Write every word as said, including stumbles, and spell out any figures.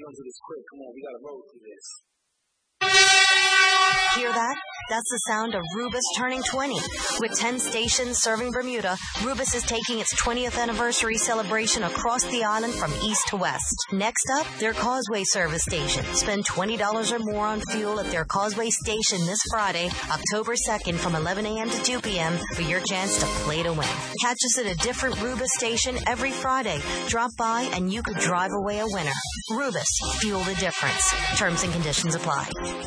gonna do this quick. Come on, we gotta roll through this. Hear that? That's the sound of Rubus turning twenty. With ten stations serving Bermuda, Rubus is taking its twentieth anniversary celebration across the island from east to west. Next up, their Causeway service station. Spend twenty dollars or more on fuel at their Causeway station this Friday, October second from eleven a.m. to two p.m. for your chance to play to win. Catch us at a different Rubus station every Friday. Drop by and you could drive away a winner. Rubus, fuel the difference. Terms and conditions apply.